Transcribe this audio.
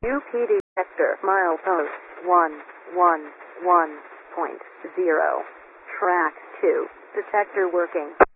UPD detector milepost 111.0. Track 2. Detector working.